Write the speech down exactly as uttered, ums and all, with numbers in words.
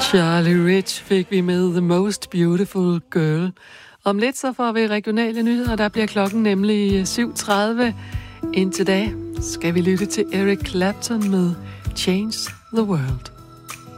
Charlie Rich fik vi med The Most Beautiful Girl. Om lidt så får vi regionale nyheder, der bliver klokken nemlig syv tredive. Indtil da skal vi lytte til Eric Clapton med Change the World.